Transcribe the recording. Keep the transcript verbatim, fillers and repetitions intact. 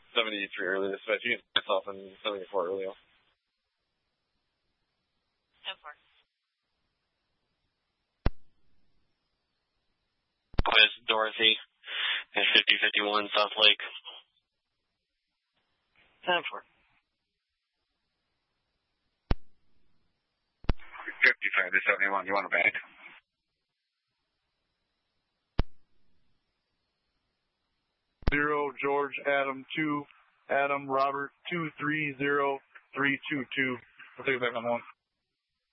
seventy-three early dispatch. You can myself in seventy-four early. ten four. It's Dorothy at fifty fifty-one South Lake. ten four. fifty-five to seventy-one, you want a bank? Zero, George, Adam, two, Adam, Robert, two, three, zero, three, two, two. I'll take it back on one.